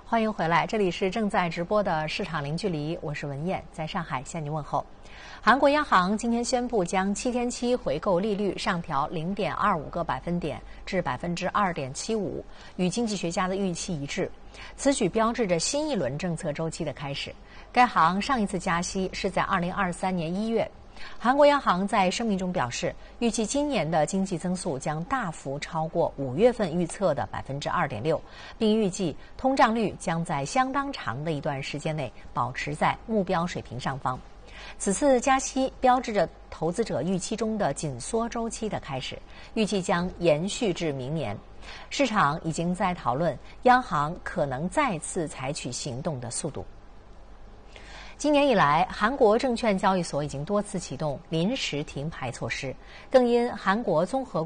欢迎回来，这里是正在直播的市场零距离，我是文燕，在上海向您问候。韩国央行今天宣布将7天期回购利率上调0.25个百分点至2.75%，与经济学家的预期一致。此举标志着新一轮政策周期的开始。该行上一次加息是在2023年1月。韩国央行在声明中表示，预计今年的经济增速将大幅超过5月份预测的2.6%，并预计通胀率将在相当长的一段时间内保持在目标水平上方。此次加息标志着投资者预期中的紧缩周期的开始，预计将延续至明年。市场已经在讨论央行可能再次采取行动的速度。今年以来，韩国证券交易所已经多次启动临时停牌措施，更因韩国综合